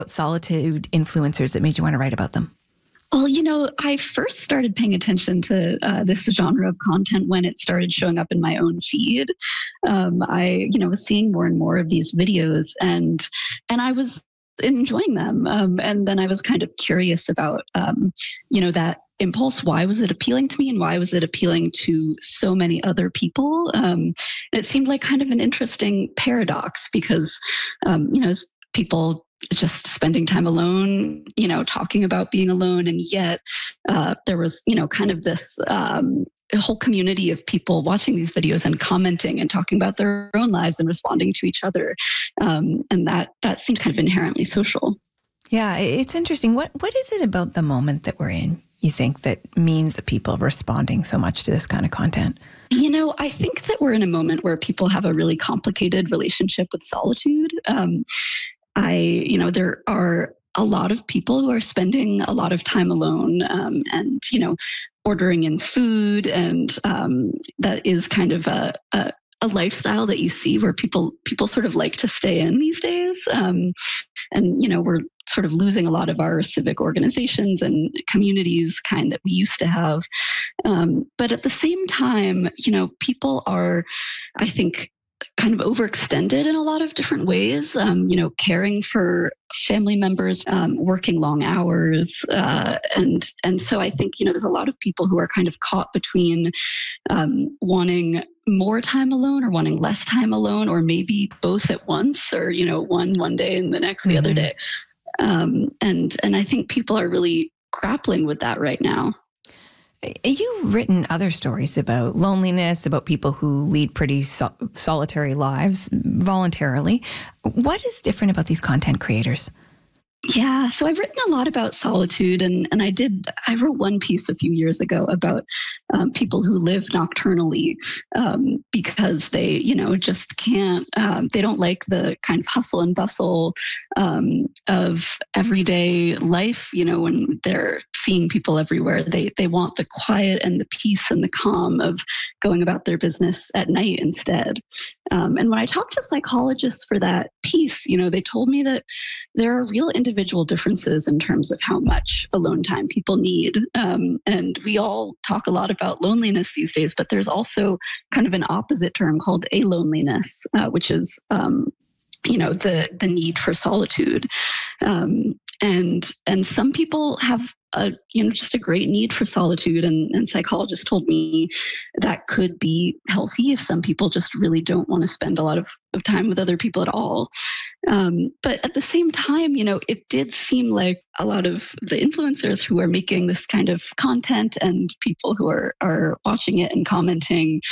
solitude influencers that made you want to write about them? Well, I first started paying attention to this genre of content when it started showing up in my own feed. I was seeing more and more of these videos, and I was enjoying them. And then I was kind of curious about, that impulse. Why was it appealing to me, and why was it appealing to so many other people? And it seemed like kind of an interesting paradox because, as people just spending time alone, talking about being alone. And yet there was, kind of this whole community of people watching these videos and commenting and talking about their own lives and responding to each other. And that seemed kind of inherently social. Yeah, it's interesting. What is it about the moment that we're in, you think, that means that people are responding so much to this kind of content? I think that we're in a moment where people have a really complicated relationship with solitude. There are a lot of people who are spending a lot of time alone, and, ordering in food. And that is kind of a lifestyle that you see where people sort of like to stay in these days. And, we're sort of losing a lot of our civic organizations and communities kind that we used to have. But at the same time, people are, I think, kind of overextended in a lot of different ways, caring for family members, working long hours. And so I think, there's a lot of people who are kind of caught between wanting more time alone or wanting less time alone, or maybe both at once, or, one day and the next the other day. And I think people are really grappling with that right now. You've written other stories about loneliness, about people who lead pretty solitary lives voluntarily. What is different about these content creators? Yeah, so I've written a lot about solitude, and I wrote one piece a few years ago about people who live nocturnally because they, just can't, they don't like the kind of hustle and bustle of everyday life, when they're seeing people everywhere. They want the quiet and the peace and the calm of going about their business at night instead. And when I talked to psychologists for that piece, they told me that there are real individual differences in terms of how much alone time people need. And we all talk a lot about loneliness these days, but there's also kind of an opposite term called aloneliness, which is, the need for solitude. And some people have just a great need for solitude. And psychologists told me that could be healthy if some people just really don't want to spend a lot of time with other people at all. But at the same time, it did seem like a lot of the influencers who are making this kind of content and people who are watching it and commenting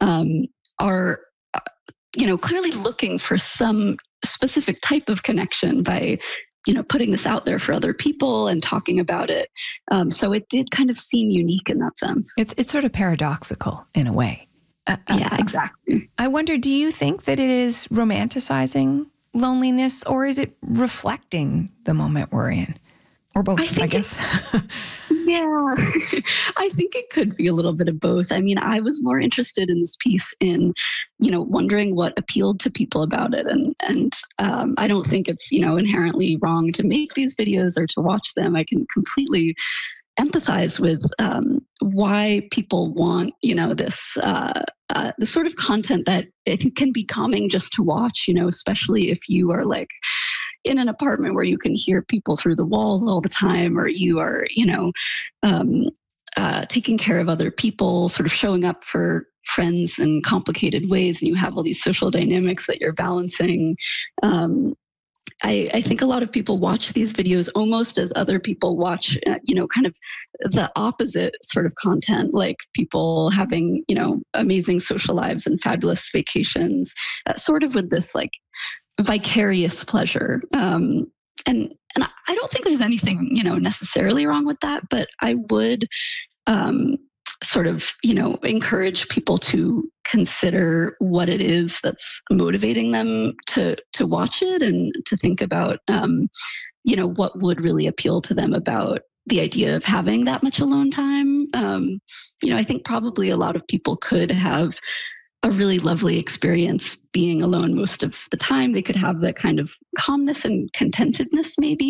are clearly looking for some specific type of connection by putting this out there for other people and talking about it. So it did kind of seem unique in that sense. It's sort of paradoxical in a way. Yeah, exactly. I wonder, do you think that it is romanticizing loneliness, or is it reflecting the moment we're in? Or both, I guess. Yeah, I think it could be a little bit of both. I mean, I was more interested in this piece in, wondering what appealed to people about it. And I don't think it's, inherently wrong to make these videos or to watch them. I can completely empathize with why people want, this the sort of content that I think can be calming just to watch, especially if you are like in an apartment where you can hear people through the walls all the time, or you are, taking care of other people, sort of showing up for friends in complicated ways, and you have all these social dynamics that you're balancing. I think a lot of people watch these videos almost as other people watch, kind of the opposite sort of content, like people having, amazing social lives and fabulous vacations, sort of with this like vicarious pleasure. And I don't think there's anything, necessarily wrong with that, but I would sort of, encourage people to consider what it is that's motivating them to watch it, and to think about, what would really appeal to them about the idea of having that much alone time. I think probably a lot of people could have a really lovely experience being alone most of the time. They could have that kind of calmness and contentedness maybe,